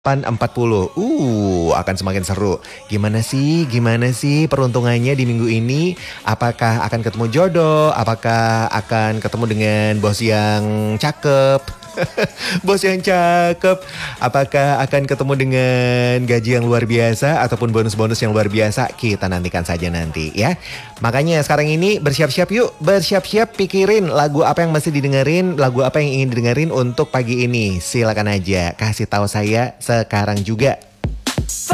8.40. Akan semakin seru. Gimana sih peruntungannya di minggu ini? Apakah akan ketemu jodoh? Apakah akan ketemu dengan bos yang cakep? Bos yang cakep. Apakah akan ketemu dengan gaji yang luar biasa ataupun bonus-bonus yang luar biasa? Kita nantikan saja nanti ya. Makanya sekarang ini bersiap-siap yuk. Bersiap-siap pikirin lagu apa yang mesti didengerin, lagu apa yang ingin didengerin untuk pagi ini. Silakan aja kasih tahu saya sekarang juga.